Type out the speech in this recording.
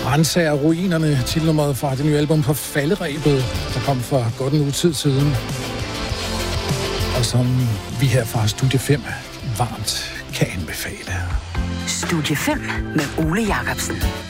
Ransager ruinerne, titelnummeret fra det nye album på falderebet, der kom for godt en uge tid siden. Og som vi her fra Studie 5 varmt kan anbefale. Studie 5 med Ole Jacobsen.